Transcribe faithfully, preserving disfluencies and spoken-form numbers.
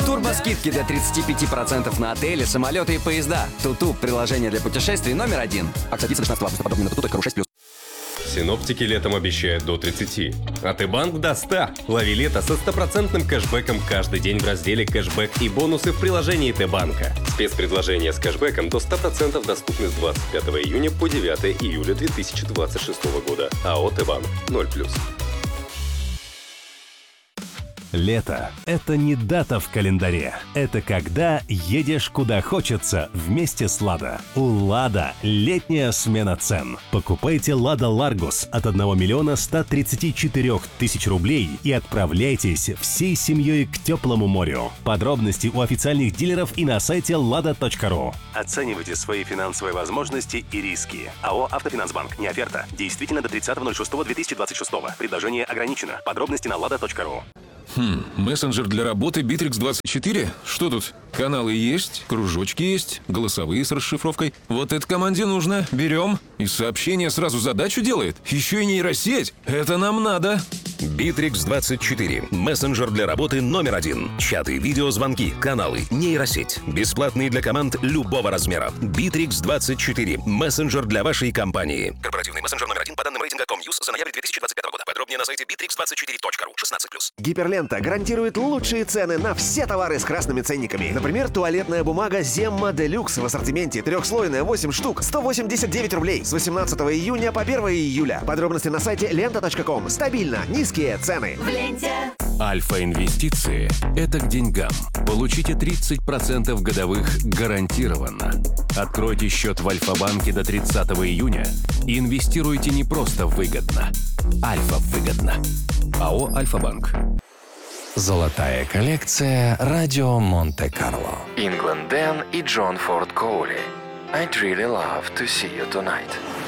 Турбоскидки до тридцати пяти процентов на отели, самолеты и поезда. Туту – приложение для путешествий номер один. Акция длится до шестнадцатого августа. Подробнее на туту точка ру шесть плюс. Синоптики летом обещают до тридцати. А Т-банк до ста. Лови лето со стопроцентным кэшбэком каждый день в разделе «Кэшбэк» и бонусы в приложении Т-банка. Спецпредложения с кэшбэком до ста процентов доступны с двадцать пятого июня по девятого июля две тысячи двадцать шестого года. АО «Т-банк» ноль плюс. Лето – это не дата в календаре. Это когда едешь куда хочется вместе с «Лада». У «Лада» летняя смена цен. Покупайте «Лада Ларгус» от одного миллиона ста тридцати четырёх тысяч рублей и отправляйтесь всей семьей к теплому морю. Подробности у официальных дилеров и на сайте лада точка ру. Оценивайте свои финансовые возможности и риски. АО «Автофинансбанк». Не оферта. Действительно до тридцатого ноль шестого две тысячи двадцать шестого. Предложение ограничено. Подробности на лада точка ру. Хм, мессенджер для работы Битрикс двадцать четыре? Что тут? Каналы есть, кружочки есть, голосовые с расшифровкой. Вот это команде нужно. Берем. И сообщение сразу задачу делает. Еще и нейросеть. Это нам надо. Битрикс двадцать четыре. Мессенджер для работы номер один. Чаты, видеозвонки, каналы, нейросеть. Бесплатный для команд любого размера. Битрикс двадцать четыре. Мессенджер для вашей компании. Корпоративный мессенджер номер один по данным рейтинга Комьюз за ноябрь две тысячи двадцать пятого года. Подробнее на сайте битрикс двадцать четыре точка ру. шестнадцать плюс. Гиперлента гарантирует лучшие цены на все товары с красными ценниками. Например, туалетная бумага Земма Делюкс в ассортименте трехслойная восемь штук, сто восемьдесят девять рублей с восемнадцатого июня по первого июля. Подробности на сайте лента точка ком. Стабильно низкие цены. В ленте. Альфа-инвестиции – это к деньгам. Получите тридцать процентов годовых гарантированно. Откройте счет в Альфа-банке до тридцатого июня и инвестируйте не просто выгодно. Альфа выгодно. АО «Альфа-банк». Золотая коллекция «Радио Монте-Карло». Ингланд Дэн и Джон Форд Коули. I'd really love to see you tonight.